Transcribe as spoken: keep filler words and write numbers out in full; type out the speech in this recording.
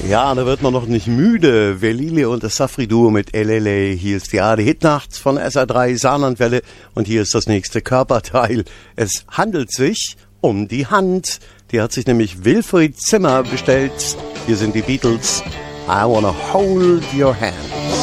Ja, da wird man noch nicht müde. Velile und das Safri-Duo mit Elele. Hier ist die A R D-Hitnacht von S R drei Saarlandwelle und hier ist das nächste Körperteil. Es handelt sich um die Hand. Die hat sich nämlich Wilfried Zimmer bestellt. Hier sind die Beatles. I wanna hold your hand.